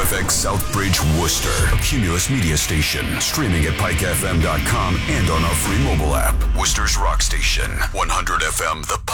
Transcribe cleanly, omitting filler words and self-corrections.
WFX Southbridge, Worcester. A Cumulus media station. Streaming at pikefm.com and on our free mobile app. Worcester's Rock Station. 100 FM, The Pike.